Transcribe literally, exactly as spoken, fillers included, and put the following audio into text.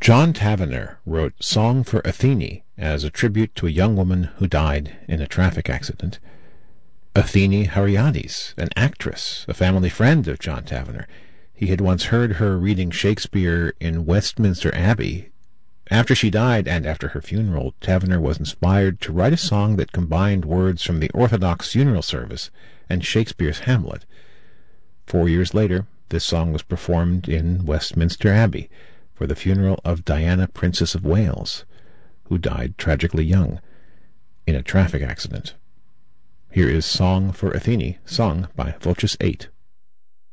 John Tavener wrote Song for Athene as a tribute to a young woman who died in a traffic accident. Athene Hariades, an actress, a family friend of John Tavener. He had once heard her reading Shakespeare in Westminster Abbey. After she died, and after her funeral, Tavener was inspired to write a song that combined words from the Orthodox funeral service and Shakespeare's Hamlet. Four years later, this song was performed in Westminster Abbey for the funeral of Diana, Princess of Wales, who died tragically young in a traffic accident. Here is Song for Athene, sung by Voces eight.